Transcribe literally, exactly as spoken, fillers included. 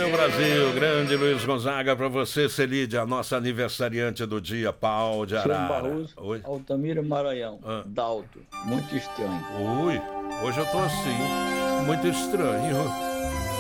meu Brasil. Grande Luiz Gonzaga para você, Celide, a nossa aniversariante do dia, Pau de Arara. Barroso, Oi? Altamira Maranhão, Ah. Dalto, muito estranho. Ui, hoje eu tô assim, muito estranho.